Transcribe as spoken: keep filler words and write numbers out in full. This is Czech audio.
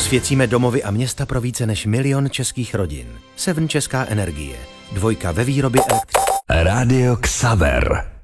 Osvěcíme domovy a města pro více než milion českých rodin. Seven Česká energie. Dvojka ve výrobě elektřiny. Rádio Xaver.